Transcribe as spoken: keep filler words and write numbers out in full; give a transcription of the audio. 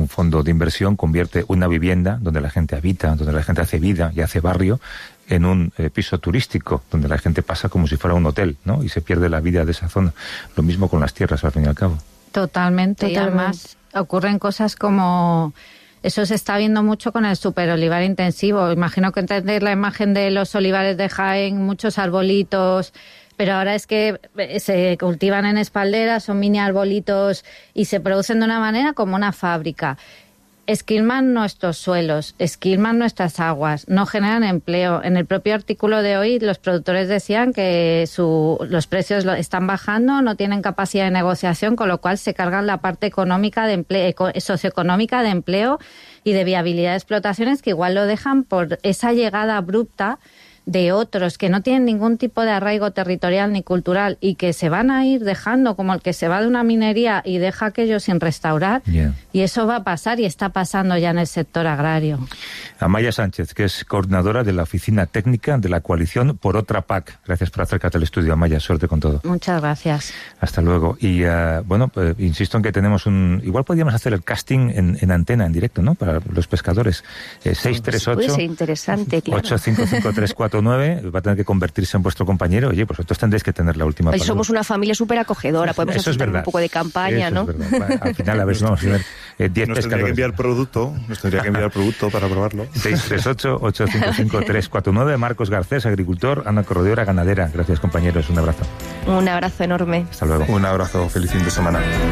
fondo de inversión convierte una vivienda donde la gente habita, donde la gente hace vida y hace barrio, en un eh, piso turístico, donde la gente pasa como si fuera un hotel, ¿no? Y se pierde la vida de esa zona. Lo mismo con las tierras, al fin y al cabo. Totalmente. Totalmente. Y además ocurren cosas como... Eso se está viendo mucho con el superolivar intensivo. Imagino que entendéis la imagen de los olivares de Jaén, muchos arbolitos... Pero ahora es que se cultivan en espalderas, son mini arbolitos y se producen de una manera como una fábrica. Esquilman nuestros suelos, esquilman nuestras aguas, no generan empleo. En el propio artículo de hoy los productores decían que su, los precios están bajando, no tienen capacidad de negociación, con lo cual se cargan la parte económica de empleo, socioeconómica de empleo y de viabilidad de explotaciones, que igual lo dejan por esa llegada abrupta de otros que no tienen ningún tipo de arraigo territorial ni cultural y que se van a ir dejando, como el que se va de una minería y deja aquello sin restaurar, yeah. Y eso va a pasar y está pasando ya en el sector agrario. Amaya Sánchez, que es coordinadora de la Oficina Técnica de la Coalición por Otra P A C. Gracias por acercarte al estudio, Amaya, suerte con todo. Muchas gracias. Hasta luego. Y uh, bueno, pues, insisto en que tenemos un... Igual podríamos hacer el casting en, en antena, en directo, ¿no? Para los pescadores. Eh, seis tres ocho... Puede ser interesante, claro. ocho cinco cinco tres cuatro nueve va a tener que convertirse en vuestro compañero. Oye, vosotros tendréis que tener la última palabra. Somos una familia súper acogedora, podemos Eso hacer un poco de campaña, Eso ¿no? Es verdad. Al final, a ver si vamos a ver eh, diez nos pescadores. Tendría que enviar producto, nos tendría que enviar producto para probarlo. seis tres ocho, ocho cinco cinco tres cuatro nueve. Marcos Garcés, agricultor. Ana Corredora, ganadera. Gracias, compañeros. Un abrazo. Un abrazo enorme. Hasta luego. Un abrazo. Feliz fin de semana.